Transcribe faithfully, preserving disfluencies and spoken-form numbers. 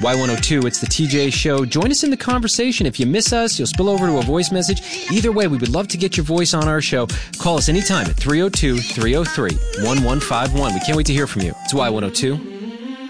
Y one oh two, it's the T J Show. Join us in the conversation. If you miss us, you'll spill over to a voice message. Either way, we would love to get your voice on our show. Call us anytime at three oh two, three oh three, one one five one. We can't wait to hear from you. It's Y one oh two.